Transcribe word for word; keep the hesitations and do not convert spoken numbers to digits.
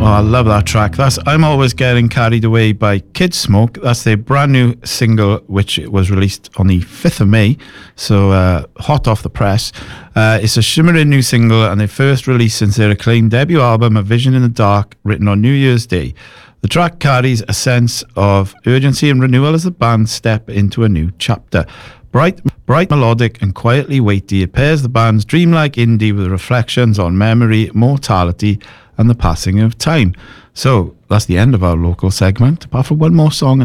I love that track. That's I'm Always Getting Carried Away by Kid Smoke. That's their brand new single, which was released on the fifth of May, so uh, hot off the press. Uh, it's a shimmering new single and their first release since their acclaimed debut album, A Vision in the Dark, written on New Year's Day. The track carries a sense of urgency and renewal as the band step into a new chapter. Bright, bright, melodic and quietly weighty, it pairs the band's dreamlike indie with reflections on memory, mortality and the passing of time. So that's the end of our local segment, apart from one more song